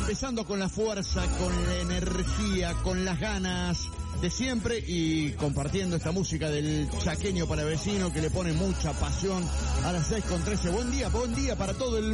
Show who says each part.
Speaker 1: empezando con la fuerza, con la energía, con las ganas de siempre y compartiendo esta música del chaqueño para vecino que le pone mucha pasión a las 6:13. Buen día para todo el